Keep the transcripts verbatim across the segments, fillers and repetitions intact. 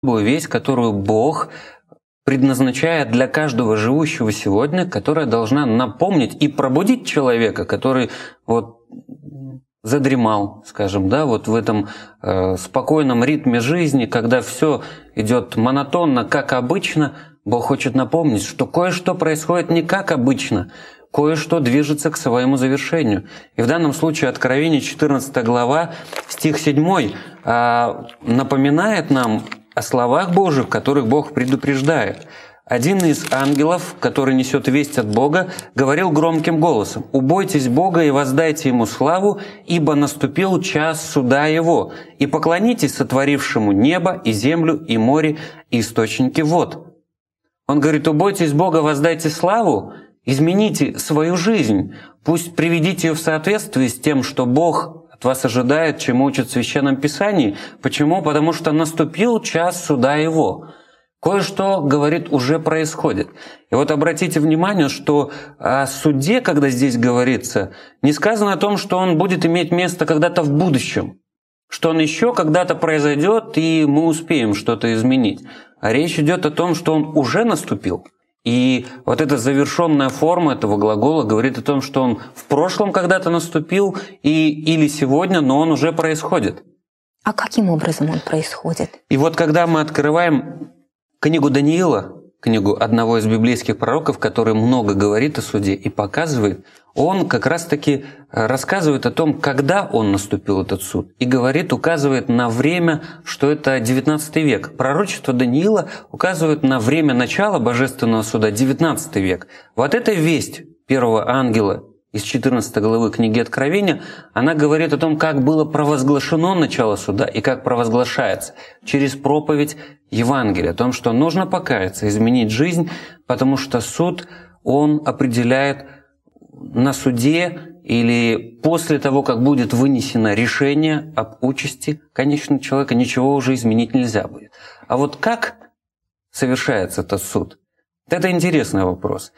весть, которую Бог предназначает для каждого живущего сегодня, которая должна напомнить и пробудить человека, который вот задремал, скажем, да, вот в этом э, спокойном ритме жизни, когда все идет монотонно, как обычно. Бог хочет напомнить, что кое-что происходит не как обычно, кое-что движется к своему завершению. И в данном случае Откровение, четырнадцатая глава, стих седьмой, э, напоминает нам о словах Божьих, которых Бог предупреждает. Один из ангелов, который несет весть от Бога, говорил громким голосом: «Убойтесь Бога и воздайте Ему славу, ибо наступил час суда Его, и поклонитесь сотворившему небо и землю и море и источники вод». Он говорит: убойтесь Бога, воздайте славу, измените свою жизнь, пусть приведите ее в соответствие с тем, что Бог от вас ожидает, чему учат в Священном Писании. Почему? Потому что наступил час суда Его. Кое-что, говорит, уже происходит. И вот обратите внимание, что о суде, когда здесь говорится, не сказано о том, что он будет иметь место когда-то в будущем, что он еще когда-то произойдет, и мы успеем что-то изменить. А речь идет о том, что он уже наступил. И вот эта завершенная форма этого глагола говорит о том, что он в прошлом когда-то наступил, и, или сегодня, но он уже происходит. А каким образом он происходит? И вот когда мы открываем книгу Даниила, книгу одного из библейских пророков, который много говорит о суде и показывает, он как раз-таки рассказывает о том, когда он наступил, этот суд, и говорит, указывает на время, что это девятнадцатый век. Пророчество Даниила указывает на время начала божественного суда, девятнадцатый век. Вот эта весть первого ангела из четырнадцатой главы книги Откровения, она говорит о том, как было провозглашено начало суда и как провозглашается через проповедь Евангелия, о том, что нужно покаяться, изменить жизнь, потому что суд, он определяет на суде или после того, как будет вынесено решение об участи конечного человека, ничего уже изменить нельзя будет. А вот как совершается этот суд? Это интересный вопрос.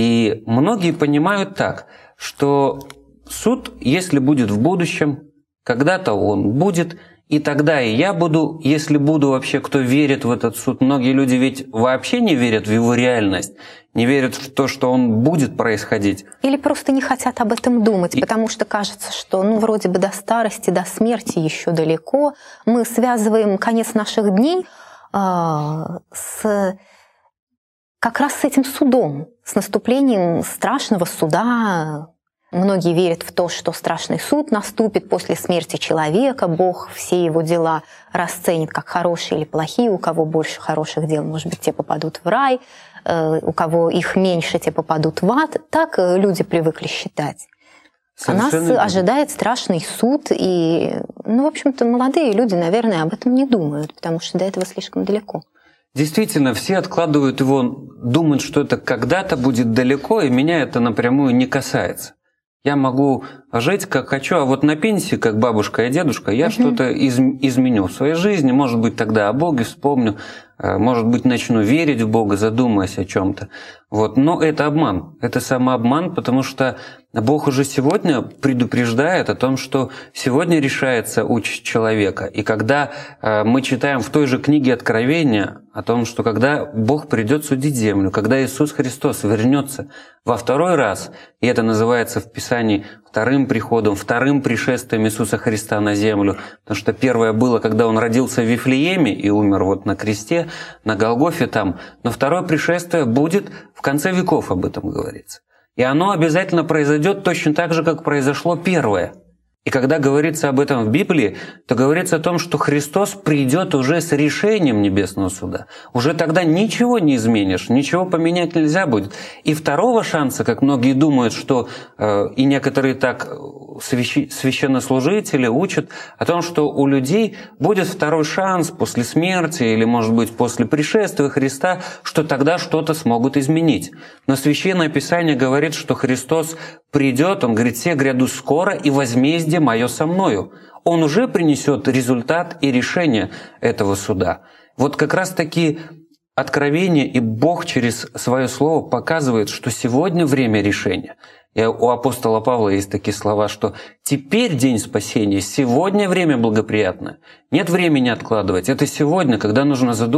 И многие понимают так, что суд, если будет в будущем, когда-то он будет, и тогда и я буду, если буду вообще, кто верит в этот суд. Многие люди ведь вообще не верят в его реальность, не верят в то, что он будет происходить. Или просто не хотят об этом думать, и... потому что кажется, что ну вроде бы до старости, до смерти еще далеко. Мы связываем конец наших дней э, с... как раз с этим судом, с наступлением страшного суда. Многие верят в то, что страшный суд наступит после смерти человека, Бог все его дела расценит как хорошие или плохие, у кого больше хороших дел, может быть, те попадут в рай, у кого их меньше, те попадут в ад. Так люди привыкли считать. А нас ожидает страшный суд, и, ну, в общем-то, молодые люди, наверное, об этом не думают, потому что до этого слишком далеко. Действительно, все откладывают его, думают, что это когда-то будет далеко, и меня это напрямую не касается. Я могу жить как хочу, а вот на пенсии, как бабушка и дедушка, я uh-huh. что-то из, изменю в своей жизни. Может быть, тогда о Боге вспомню, может быть, начну верить в Бога, задумаясь о чем-то. Вот. Но это обман, это самообман, потому что Бог уже сегодня предупреждает о том, что сегодня решается участь человека. И когда мы читаем в той же книге Откровения о том, что когда Бог придет судить землю, когда Иисус Христос вернется во второй раз, и это называется в Писании вторым приходом, вторым пришествием Иисуса Христа на землю, потому что первое было, когда Он родился в Вифлееме и умер вот на кресте, на Голгофе там, но второе пришествие будет в конце веков, об этом говорится. И оно обязательно произойдет точно так же, как произошло первое. И когда говорится об этом в Библии, то говорится о том, что Христос придет уже с решением небесного суда. Уже тогда ничего не изменишь, ничего поменять нельзя будет. И второго шанса, как многие думают, что э, и некоторые так свящ... священнослужители учат о том, что у людей будет второй шанс после смерти или, может быть, после пришествия Христа, что тогда что-то смогут изменить. Но Священное Писание говорит, что Христос придет, Он говорит: «Се гряду скоро, и возмездие мое со мною». Он уже принесет результат и решение этого суда. Вот как раз-таки Откровение и Бог через свое слово показывает, что сегодня время решения. И у апостола Павла есть такие слова, что теперь день спасения, сегодня время благоприятное. Нет времени откладывать. Это сегодня, когда нужно задуматься.